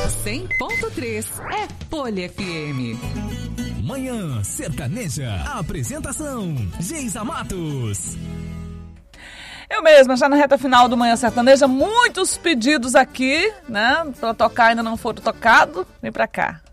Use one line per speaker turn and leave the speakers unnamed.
100.3 é Folha FM.
Manhã Sertaneja. Apresentação: Geisa Matos.
Eu mesma, já na reta final do Manhã Sertaneja, muitos pedidos aqui, né? Pra tocar, ainda não foram tocados. Vem pra cá.